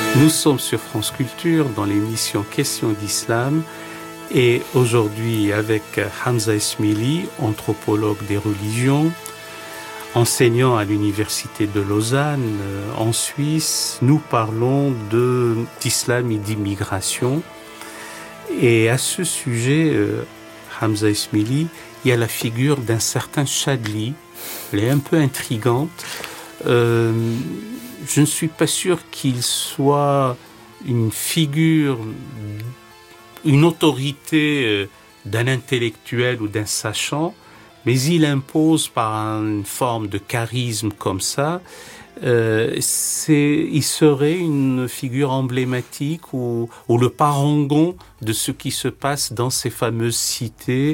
Nous sommes sur France Culture dans l'émission Questions d'Islam et aujourd'hui avec Hamza Esmaili, anthropologue des religions, enseignant à l'université de Lausanne en Suisse. Nous parlons d'islam et d'immigration. Et à ce sujet, Hamza Esmaili, il y a la figure d'un certain Chadli. Elle est un peu intrigante. Je ne suis pas sûr qu'il soit une figure, une autorité d'un intellectuel ou d'un sachant, mais il impose par une forme de charisme comme ça. Il serait une figure emblématique ou le parangon de ce qui se passe dans ces fameuses cités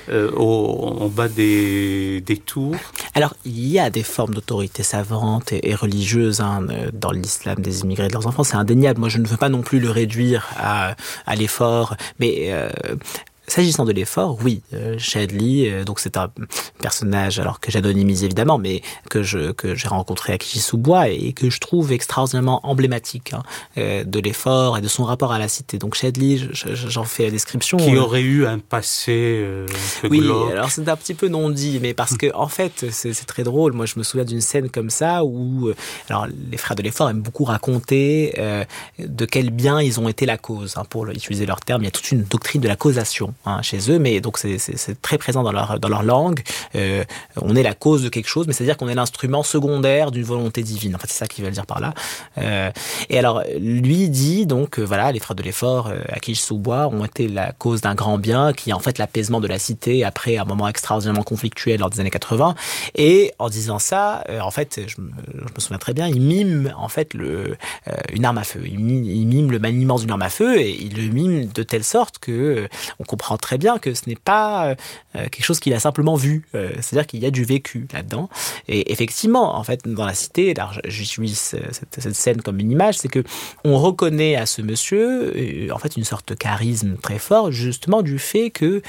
en bas des tours. Alors, il y a des formes d'autorité savante et religieuse dans l'islam des immigrés et de leurs enfants, c'est indéniable. Moi, je ne veux pas non plus le réduire à l'effort, mais s'agissant de l'effort, oui, Chadli, donc c'est un personnage alors que j'anonymise évidemment, mais que j'ai rencontré à Clichy-sous-Bois et que je trouve extraordinairement emblématique de l'effort et de son rapport à la cité. Donc Chadli, j'en fais la description. Qui aurait eu un passé oui, glauque. Alors c'est un petit peu non dit, mais parce que en fait c'est très drôle. Moi je me souviens d'une scène comme ça où alors les frères de l'effort aiment beaucoup raconter de quel bien ils ont été la cause. Pour utiliser leur terme, il y a toute une doctrine de la causation chez eux, mais donc c'est très présent dans leur langue. On est la cause de quelque chose, mais c'est-à-dire qu'on est l'instrument secondaire d'une volonté divine. En fait, c'est ça qu'ils veulent dire par là. Et alors, lui dit donc, voilà, les frères de l'effort à Clichy-sous-Bois ont été la cause d'un grand bien, qui est en fait l'apaisement de la cité après un moment extraordinairement conflictuel lors des années 80. Et en disant ça, en fait, je me souviens très bien, il mime en fait une arme à feu. Il mime le maniement d'une arme à feu et il le mime de telle sorte que on comprend très bien que ce n'est pas quelque chose qu'il a simplement vu. C'est-à-dire qu'il y a du vécu là-dedans. Et effectivement, en fait, dans la cité, j'utilise cette scène comme une image, c'est que on reconnaît à ce monsieur, en fait, une sorte de charisme très fort, justement du fait que,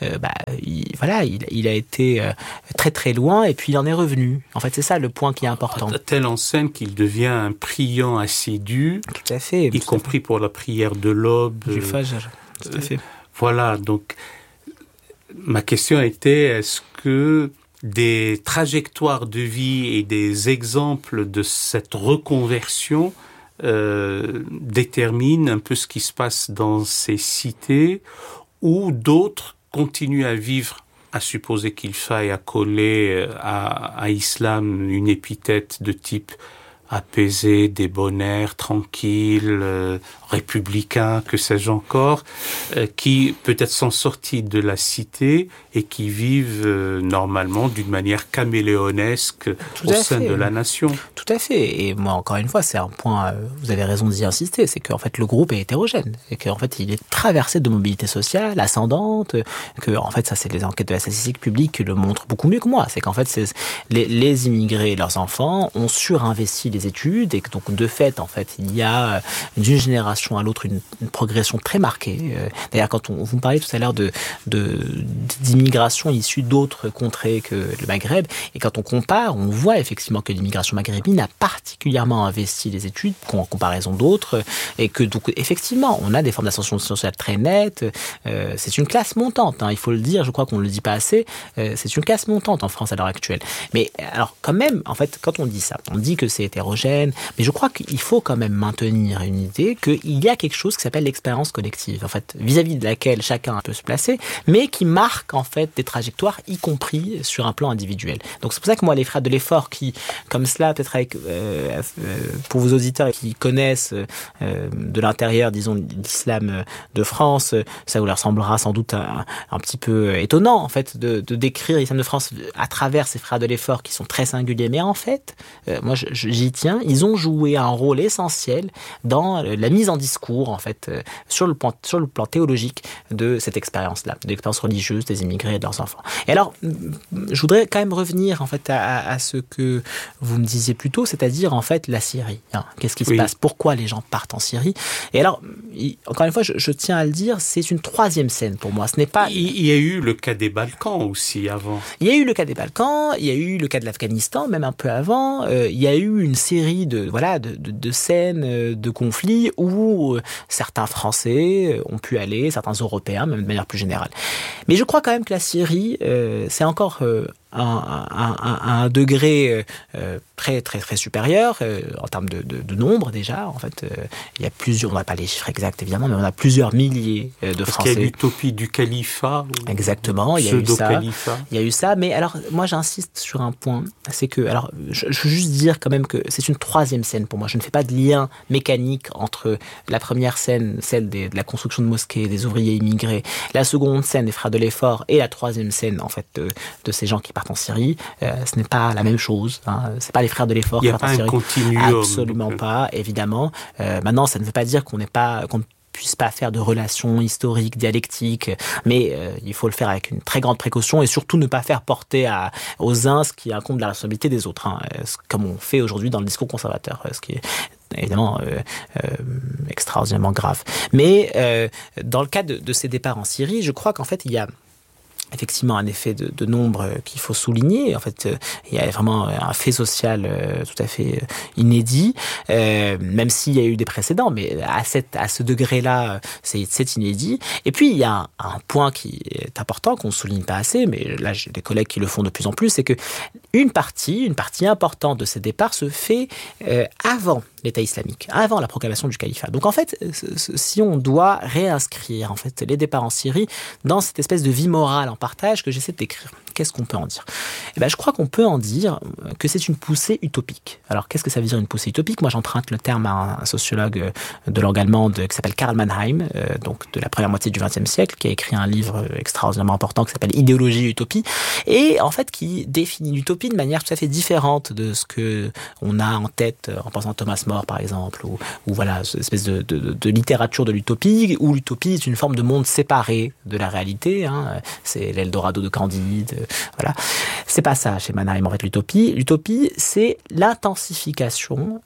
il a été très très loin et puis il en est revenu. En fait, c'est ça le point qui est important. À telle enseigne qu'il devient un priant assidu. Tout à fait. Y compris pour la prière de l'aube. Du Fajr. Tout à fait. Voilà, donc ma question était, est-ce que des trajectoires de vie et des exemples de cette reconversion déterminent un peu ce qui se passe dans ces cités, ou d'autres continuent à vivre, à supposer qu'il faille accoler à islam une épithète de type apaisé, débonnaire, tranquille, républicain, que sais-je encore, qui peut-être sont sortis de la cité et qui vivent normalement d'une manière caméléonesque au sein de la nation. Tout à fait. Et moi, encore une fois, c'est un point, vous avez raison d'y insister, c'est qu'en fait, le groupe est hétérogène et qu'en fait, il est traversé de mobilité sociale, ascendante, que, en fait, ça, c'est les enquêtes de la statistique publique qui le montrent beaucoup mieux que moi. C'est qu'en fait, les immigrés et leurs enfants ont surinvesti les études et que donc, de fait, en fait, il y a d'une génération à l'autre une progression très marquée. D'ailleurs, quand vous me parliez tout à l'heure d'immigration issue d'autres contrées que le Maghreb, et quand on compare, on voit effectivement que l'immigration maghrébine a particulièrement investi les études en comparaison d'autres, et que donc effectivement, on a des formes d'ascension sociale très nettes. C'est une classe montante, il faut le dire. Je crois qu'on ne le dit pas assez. C'est une classe montante en France à l'heure actuelle. Mais alors, quand même, en fait, quand on dit ça, on dit que c'est hétérogène, mais je crois qu'il faut quand même maintenir une idée qu'il y a quelque chose qui s'appelle l'expérience collective, en fait, vis-à-vis de laquelle chacun peut se placer, mais qui marque en fait des trajectoires, y compris sur un plan individuel. Donc c'est pour ça que moi, les frères de l'effort qui, comme cela, peut-être avec pour vos auditeurs qui connaissent de l'intérieur, disons, l'islam de France, ça vous leur semblera sans doute un petit peu étonnant, en fait, de décrire l'islam de France à travers ces frères de l'effort qui sont très singuliers. Mais en fait, moi, j'y tiens, ils ont joué un rôle essentiel dans la mise en discours, en fait, sur le plan théologique de cette expérience-là, de l'expérience religieuse des immigrés et de leurs enfants. Et alors, je voudrais quand même revenir, en fait, à ce que vous me disiez plus tôt, c'est-à-dire, en fait, la Syrie. Qu'est-ce qui se passe? Pourquoi les gens partent en Syrie? Et alors, encore une fois, je tiens à le dire, c'est une troisième scène pour moi. Ce n'est pas... Il y a eu le cas des Balkans aussi avant. Il y a eu le cas des Balkans, il y a eu le cas de l'Afghanistan, même un peu avant. Il y a eu une série de scènes de conflits où certains Français ont pu aller, certains Européens, même de manière plus générale. Mais je crois quand même que la Syrie, c'est encore un degré très très très supérieur en termes de nombre déjà. En fait, il y a plusieurs, on n'a pas les chiffres exacts évidemment, mais on a plusieurs milliers de Français. Parce qu'il y a l'utopie du califat. Exactement, il y a eu ça. Il y a eu ça, mais alors moi j'insiste sur un point, c'est que alors je veux juste dire quand même que c'est une troisième scène pour moi. Je ne fais pas de lien mécanique entre la première scène, celle de la construction de mosquées, des ouvriers immigrés, la seconde scène des frères de l'effort et la troisième scène en fait de ces gens qui partent en Syrie. Ce n'est pas la même chose. C'est pas les frères de l'effort qui partent en Syrie. Il n'y a pas un continuum. Absolument pas, évidemment. Maintenant, ça ne veut pas dire qu'on ne puisse pas faire de relations historiques, dialectiques, mais il faut le faire avec une très grande précaution et surtout ne pas faire porter aux uns ce qui incombe de la responsabilité des autres, comme on fait aujourd'hui dans le discours conservateur, ce qui est évidemment extraordinairement grave. Mais dans le cas de ces départs en Syrie, je crois qu'en fait, il y a effectivement un effet de nombre qu'il faut souligner. En fait, il y a vraiment un fait social tout à fait inédit, même s'il y a eu des précédents, mais à ce degré-là, c'est inédit. Et puis, il y a un point qui est important, qu'on ne souligne pas assez, mais là, j'ai des collègues qui le font de plus en plus, c'est que une partie importante de ces départs se fait avant l'État islamique, avant la proclamation du califat. Donc en fait, si on doit réinscrire en fait les départs en Syrie dans cette espèce de vie morale en partage que j'essaie de décrire, qu'est-ce qu'on peut en dire ? Je crois qu'on peut en dire que c'est une poussée utopique. Alors qu'est-ce que ça veut dire une poussée utopique ? Moi j'emprunte le terme à un sociologue de langue allemande qui s'appelle Karl Mannheim, donc de la première moitié du XXe siècle, qui a écrit un livre extraordinairement important qui s'appelle Idéologie et Utopie, et en fait qui définit l'utopie de manière tout à fait différente de ce que on a en tête en pensant à Thomas More par exemple, ou voilà, cette espèce de littérature de l'utopie, où l'utopie est une forme de monde séparé de la réalité, c'est l'Eldorado de Candide, voilà. C'est pas ça chez Mannheim en fait l'utopie. L'utopie, c'est l'intensification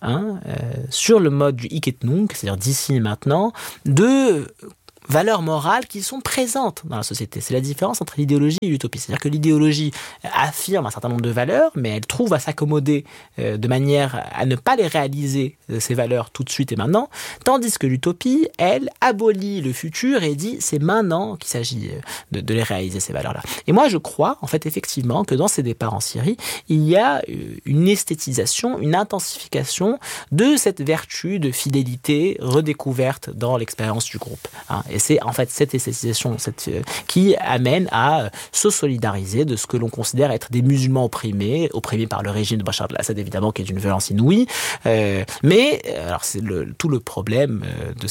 sur le mode du hic et nunc, c'est-à-dire d'ici et maintenant, de valeurs morales qui sont présentes dans la société. C'est la différence entre l'idéologie et l'utopie. C'est-à-dire que l'idéologie affirme un certain nombre de valeurs, mais elle trouve à s'accommoder de manière à ne pas les réaliser, ces valeurs, tout de suite et maintenant, tandis que l'utopie, elle, abolit le futur et dit c'est maintenant qu'il s'agit de les réaliser, ces valeurs-là. Et moi, je crois, en fait, effectivement, que dans ces départs en Syrie, il y a une esthétisation, une intensification de cette vertu de fidélité redécouverte dans l'expérience du groupe. Et c'est en fait cette esthétisation qui amène à se solidariser de ce que l'on considère être des musulmans opprimés par le régime de Bachar el-Assad, évidemment, qui est d'une violence inouïe. Mais alors c'est tout le problème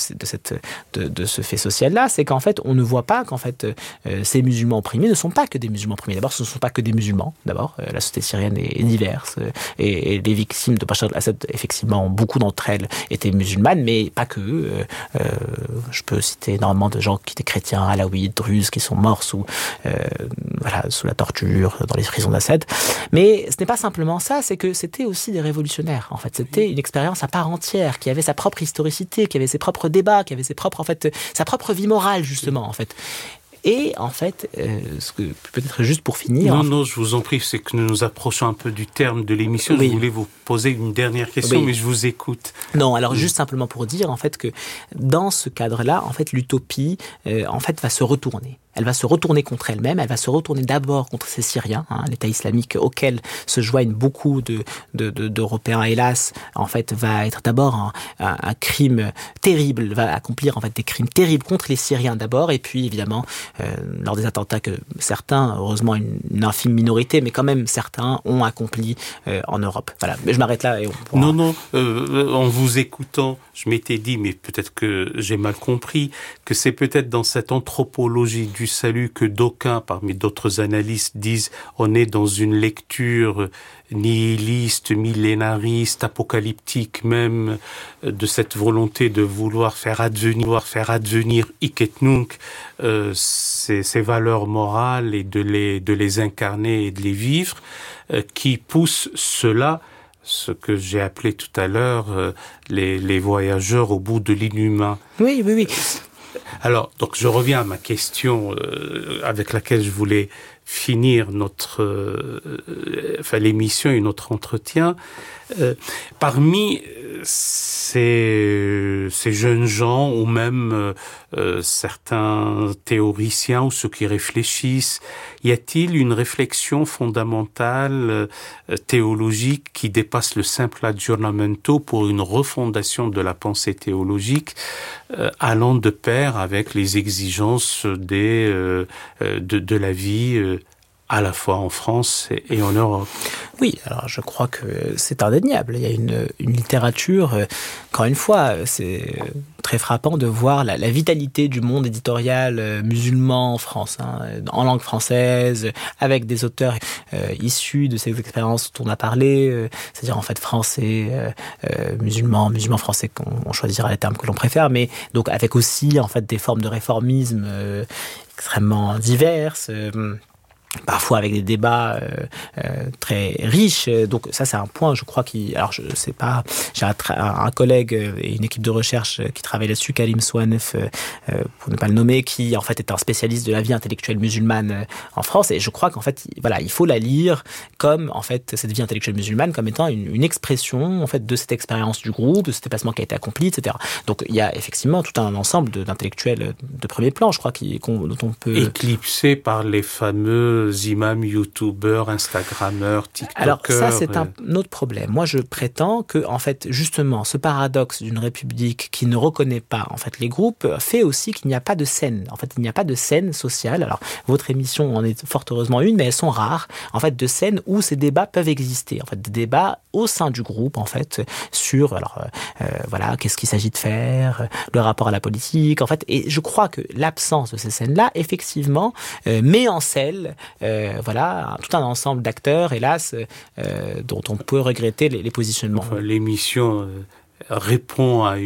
de ce fait social-là, c'est qu'en fait on ne voit pas qu'en fait ces musulmans opprimés ne sont pas que des musulmans opprimés. D'abord, ce ne sont pas que des musulmans. D'abord, la société syrienne est diverse et les victimes de Bachar el-Assad, effectivement, beaucoup d'entre elles étaient musulmanes, mais pas que. Je peux citer énormément de gens qui étaient chrétiens, alaouites, druzes, qui sont morts sous la torture, dans les prisons d'Assad. Mais ce n'est pas simplement ça, c'est que c'était aussi des révolutionnaires. En fait, c'était une expérience à part entière, qui avait sa propre historicité, qui avait ses propres débats, qui avait sa propre vie morale, justement, en fait. Et en fait, ce que peut-être juste pour finir... Non, je vous en prie, c'est que nous nous approchons un peu du terme de l'émission. Oui. Je voulais vous poser une dernière question, oui. Mais je vous écoute. Non, alors juste simplement pour dire en fait que dans ce cadre-là, en fait, l'utopie, en fait, va se retourner. Elle va se retourner contre elle-même, elle va se retourner d'abord contre ces Syriens, l'État islamique auquel se joignent beaucoup d'Européens, hélas, en fait, va être d'abord un crime terrible, va accomplir en fait des crimes terribles contre les Syriens d'abord, et puis évidemment, lors des attentats que certains, heureusement une infime minorité, mais quand même certains ont accompli en Europe. Voilà, mais je m'arrête là et on pourra... Non, en vous écoutant, je m'étais dit, mais peut-être que j'ai mal compris, que c'est peut-être dans cette anthropologie du salut que d'aucuns, parmi d'autres analystes, disent on est dans une lecture nihiliste, millénariste, apocalyptique même, de cette volonté de vouloir faire advenir hic et nunc ces valeurs morales et de les incarner et de les vivre, qui poussent cela, ce que j'ai appelé tout à l'heure les voyageurs au bout de l'inhumain. Oui. Alors, donc je reviens à ma question avec laquelle je voulais finir l'émission et notre entretien. Parmi ces jeunes gens ou même certains théoriciens ou ceux qui réfléchissent, y a-t-il une réflexion fondamentale théologique qui dépasse le simple aggiornamento pour une refondation de la pensée théologique allant de pair avec les exigences de la vie à la fois en France et en Europe? Oui, alors je crois que c'est indéniable. Il y a une littérature, encore une fois, c'est très frappant de voir la vitalité du monde éditorial musulman en France, en langue française, avec des auteurs issus de ces expériences dont on a parlé, c'est-à-dire en fait français, musulmans français, on choisira les termes que l'on préfère, mais donc avec aussi en fait des formes de réformisme extrêmement diverses. Parfois avec des débats très riches. Donc ça, c'est un point, je crois, alors je sais pas, j'ai un collègue et une équipe de recherche qui travaille là-dessus, Karim Souanef, pour ne pas le nommer, qui en fait est un spécialiste de la vie intellectuelle musulmane en France. Et je crois qu'en fait, voilà, il faut la lire comme, en fait, cette vie intellectuelle musulmane comme étant une expression, en fait, de cette expérience du groupe, de cet déplacement qui a été accompli, etc. Donc il y a effectivement tout un ensemble d'intellectuels de premier plan, je crois, dont on peut... Éclipsé par les fameux imams, youtubeurs, instagrammeurs, tiktokers. Alors ça, c'est un autre problème. Moi, je prétends que, en fait, justement, ce paradoxe d'une république qui ne reconnaît pas, en fait, les groupes, fait aussi qu'il n'y a pas de scène. En fait, il n'y a pas de scène sociale. Alors, votre émission en est fort heureusement une, mais elles sont rares, en fait, de scènes où ces débats peuvent exister. En fait, des débats au sein du groupe, en fait, sur, voilà, qu'est-ce qu'il s'agit de faire, le rapport à la politique, en fait. Et je crois que l'absence de ces scènes-là, effectivement, met en scène voilà, tout un ensemble d'acteurs, hélas, dont on peut regretter les positionnements. Enfin, l'émission répond à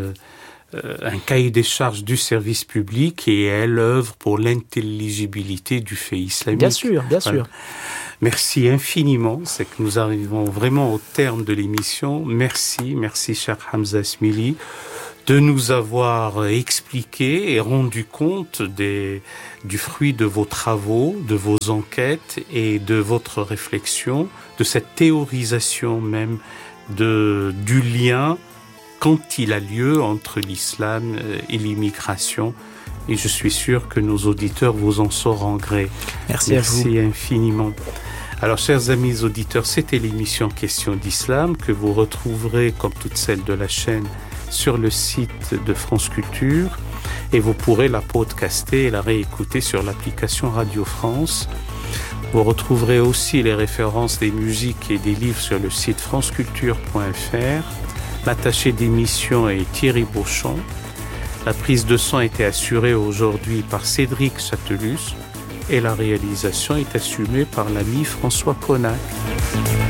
un cahier des charges du service public et elle œuvre pour l'intelligibilité du fait islamique. Bien sûr, bien sûr. Merci infiniment. C'est que nous arrivons vraiment au terme de l'émission. Merci, cher Hamza Esmili, de nous avoir expliqué et rendu compte du fruit de vos travaux, de vos enquêtes et de votre réflexion, de cette théorisation même du lien quand il a lieu entre l'islam et l'immigration. Et je suis sûr que nos auditeurs vous en sauront gré. Merci à vous. Merci infiniment. Alors, chers amis auditeurs, c'était l'émission Questions d'Islam que vous retrouverez, comme toutes celles de la chaîne, sur le site de France Culture et vous pourrez la podcaster et la réécouter sur l'application Radio France. Vous retrouverez aussi les références des musiques et des livres sur le site franceculture.fr. L'attaché d'émission est Thierry Beauchamp. La prise de son a été assurée aujourd'hui par Cédric Chatelus et la réalisation est assumée par l'ami François Connac.